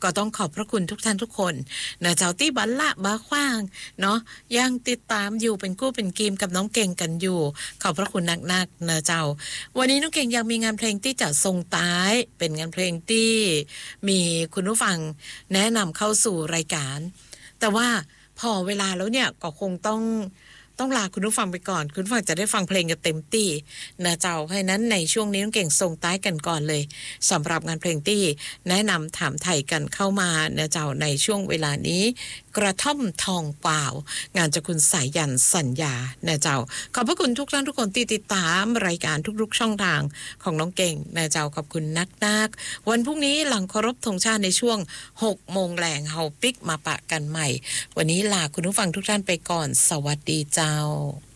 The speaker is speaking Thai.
ก็ต้องขอบพระคุณทุกท่านทุกคนนะเจ้าที่บัลละบาขว้างเนาะยังติดตามอยู่เป็นกู้เป็นกีมกับน้องเก่งกันอยู่ขอบพระคุณนักๆนะเจ้าวันนี้น้องเก่งยังมีงานเพลงที่จะส่งท้ายเป็นงานเพลงที่มีคุณผู้ฟังแนะนำเข้าสู่รายการแต่ว่าพอเวลาแล้วเนี่ยก็คงต้องลาคุณผู้ฟังไปก่อนคุณผู้ฟังจะได้ฟังเพลงกันเต็มที่นะเจ้าเพราะนั้นในช่วงนี้น้องเก่งส่งท้ายกันก่อนเลยสำหรับงานเพลงที่แนะนำถามไถ่กันเข้ามานะเจ้าในช่วงเวลานี้กระท่อมทองเปล่างานจากคุณสายยันสัญญานะเจ้าขอบพระคุณทุกท่านทุกคนที่ติดตามรายการทุกๆช่องทางของน้องเก่งนะเจ้าขอบคุณนักวันพรุ่งนี้หลังเคารพธงชาติในช่วง 6 โมงแลงเฮาปิกมาปะกันใหม่วันนี้ลาคุณผู้ฟังทุกท่านไปก่อนสวัสดีเจ้า